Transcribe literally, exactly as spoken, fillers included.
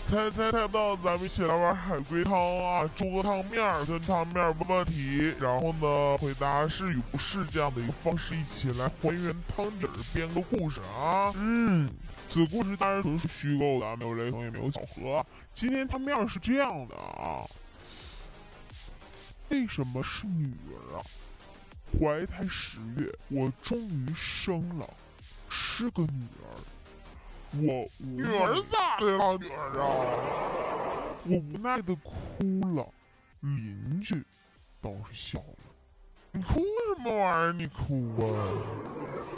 猜猜猜不到，咱们一起来玩海龟汤啊！出个汤面跟汤面问问题，然后呢回答是与不是这样的一个方式，一起来还原汤底儿，编个故事啊！嗯，此故事当然纯属虚构的，没有雷同也没有巧合。今天汤面是这样的啊，为什么是女儿啊？怀胎十月，我终于生了，是个女儿。我女儿咋的了？女儿啊！我无奈的哭了，邻居倒是笑了。你哭什么玩意儿？你哭啊！